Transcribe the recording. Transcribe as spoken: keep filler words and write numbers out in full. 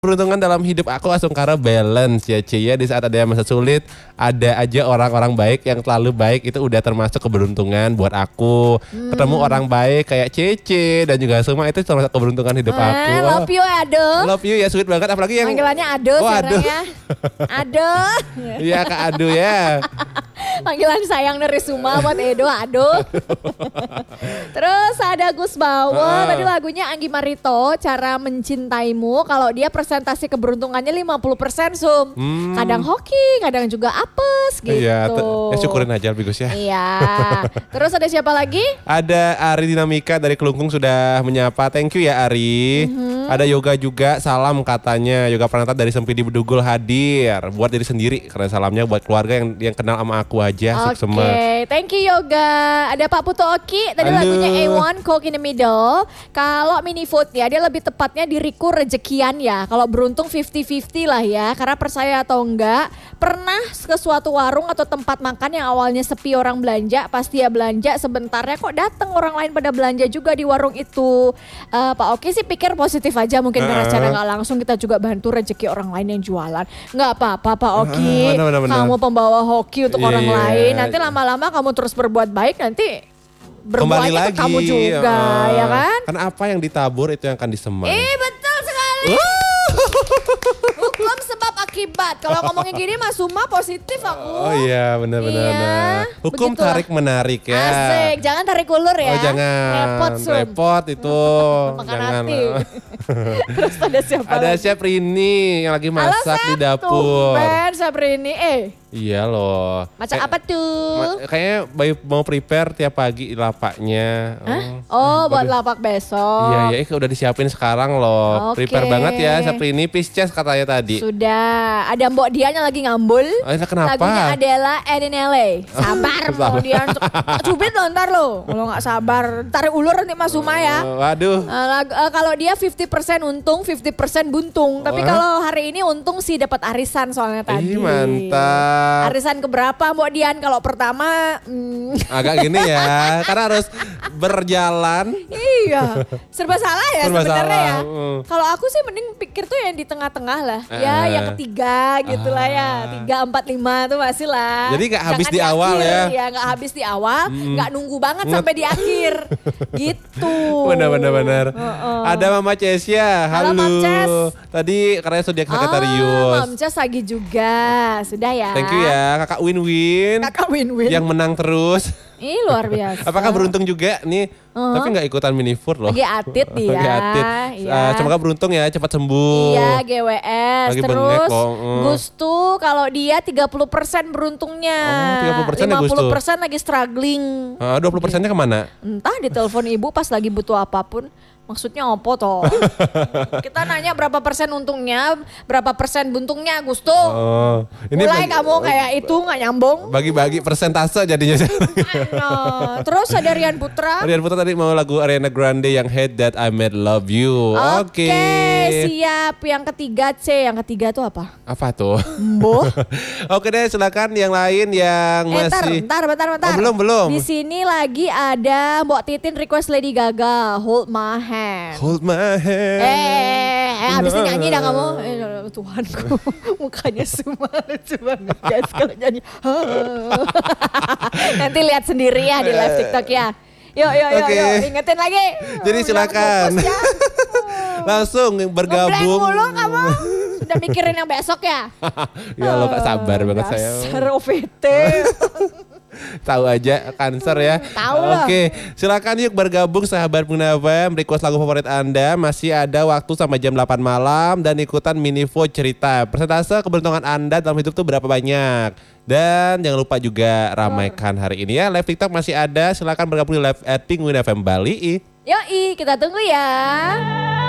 Peruntungan dalam hidup aku langsung karena balance ya Cie ya. Di saat ada yang masa sulit, ada aja orang-orang baik yang terlalu baik. Itu udah termasuk keberuntungan buat aku. hmm. Ketemu orang baik kayak Cece dan juga semua itu termasuk keberuntungan hidup eh, aku. Love you Ado. Love you ya, sweet banget. Apalagi yang panggilannya Ado oh, sekarang Ado. ya. Ado. Iya Kak Ado ya. Panggilan sayang dari Suma buat Edo, Ado. Terus ada Gus Bawo, uh. tadi lagunya Anggi Marito, Cara Mencintaimu. Kalau dia presentasi keberuntungannya lima puluh persen Sum. Hmm. Kadang hoki, kadang juga apes gitu. Iya, ya syukurin aja lebih Gus ya. Iya. Terus ada siapa lagi? Ada Ari Dinamika dari Kelungkung sudah menyapa. Thank you ya Ari. Mm-hmm. Ada Yoga juga, salam katanya. Yoga Pranata dari Sempidi Bedugul hadir. Buat diri sendiri, karena salamnya buat keluarga yang yang kenal sama aku aja. Oke, okay. Thank you Yoga. Ada Pak Putu Oki, tadi Halo. lagunya A one Coke in the Middle. Kalau mini food ya, dia lebih tepatnya diriku rezekian ya. Kalau beruntung lima puluh lima puluh lah ya, karena percaya atau enggak, pernah ke suatu warung atau tempat makan yang awalnya sepi orang belanja, pas dia belanja sebentarnya kok datang orang lain pada belanja juga di warung itu. Uh, Pak Oki sih pikir positif aja, mungkin karena secara nggak langsung kita juga bantu rezeki orang lain yang jualan. Nggak apa-apa Pak Oki, uh, bener, bener, bener. Kamu pembawa hoki untuk yeah, orang yeah. lain. Nanti lama-lama kamu terus berbuat baik, nanti berbuatnya ke kamu juga, uh, ya kan? Kan apa yang ditabur itu yang akan disemai. Eh betul sekali. Hukum sebab akibat. Kalau ngomongin gini Mas Suma positif aku. Oh iya benar-benar. Iya, hukum begitulah. Tarik menarik ya. Asik, jangan tarik ulur ya. Oh jangan. Repot Sum. Repot itu. Makan hati. Terus ada siapa Ada lagi? Chef Rini yang lagi masak Halo, di dapur. Tumben Chef Rini. Eh. Iya loh. Masak Kay- apa tuh? Ma- kayaknya bayi mau prepare tiap pagi lapaknya. Hah? Oh, buat lapak besok. Iya, iya, udah disiapin sekarang loh. Okay. Prepare banget ya, seperti ini Pisces katanya tadi. Sudah. Ada Mbok Dian yang lagi ngambul. Oh, kenapa? Lagunya adalah Edinele. Sabar Mbok Dian. Cubit lo ntar lo. Kalau gak sabar, tarik ulur nanti Mas Suma ya. Oh, waduh. Uh, lagu, uh, kalau dia lima puluh persen untung, lima puluh persen buntung. Tapi oh. kalau hari ini untung sih dapat arisan soalnya tadi. Ih, mantap. Arisan keberapa Mbok Dian? Kalau pertama hmm. agak gini ya, karena harus berjalan. Iya, serba salah ya sebenarnya ya. Uh. Kalau aku sih mending pikir tuh yang di tengah-tengah lah. Uh. Ya yang ketiga gitu uh. lah ya. Tiga, empat, lima tuh masih lah. Jadi gak habis Jangan di, di awal akhir, ya. Ya gak habis di awal, hmm. gak nunggu banget Nget. sampai di akhir. Gitu. Benar-benar. Uh -uh. Ada Mama Cesia. Halo. Halo Mam Ces. Tadi karena Zodiac Sagittarius. Oh, Mam Ces lagi juga. Sudah ya. Thank you ya Kakak Win-Win. Kakak Win-Win. Yang menang terus. Ih luar biasa. Apakah beruntung juga nih? Uh-huh. Tapi gak ikutan mini food loh. Lagi atit dia. Lagi atit. Ya. Uh, semoga beruntung ya, cepat sembuh. Iya G W S. Lagi Terus uh. Gustu kalau dia tiga puluh persen beruntungnya. Oh, tiga puluh persen lima puluh persen ya lagi struggling. Uh, dua puluh persennya kemana? Entah ditelepon ibu pas lagi butuh apapun. Maksudnya apa toh? Kita nanya berapa persen untungnya, berapa persen buntungnya Gusto. Oh, ini mulai bagi, kamu kayak itu gak nyambung. Bagi-bagi persentase jadinya. Nah, terus ada Rian Putra. Rian Putra tadi mau lagu Ariana Grande yang Hate That I Made Love You. Oke. Oke, okay, siap. Yang ketiga C, yang ketiga tuh apa? Apa tuh? Mbo. Oke deh, silakan yang lain yang eh, masih. Bentar, bentar, bentar. Oh, belum, belum. Di sini lagi ada Mbok Titin request Lady Gaga, Hold My Hand. Hold my hand. Eh, eh habis ini nyanyi dah kamu. Eh, Tuhanku, mukanya semua lucu banget guys kalau nyanyi. Nanti lihat sendiri ya di live TikTok ya. Yuk, yuk, yuk, okay. yuk, ingetin lagi. Jadi silakan. Ya. Langsung bergabung. Ngeblank mulu kamu. Udah mikirin yang besok ya? Ya lo gak sabar banget saya. Dasar O V T. Tahu aja Cancer ya. Tahu lah. Oke, silakan yuk bergabung sahabat Punawam, request lagu favorit Anda. Masih ada waktu sampai jam delapan malam dan ikutan mini vote cerita. Persentase keberuntungan Anda dalam hidup tuh berapa banyak? Dan jangan lupa juga ramaikan hari ini ya. Live TikTok masih ada. Silakan bergabung di live at Penguin F M Bali. Yoi, kita tunggu ya.